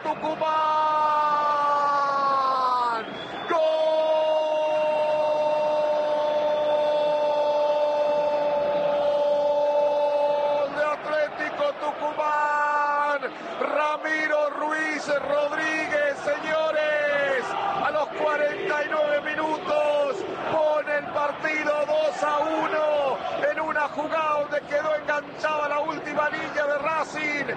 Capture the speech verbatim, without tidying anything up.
Tucumán. ¡Gol de Atlético Tucumán! Ramiro Ruiz Rodríguez, señores, a los cuarenta y nueve minutos pone el partido dos a uno en una jugada donde quedó enganchada la última línea de Racing.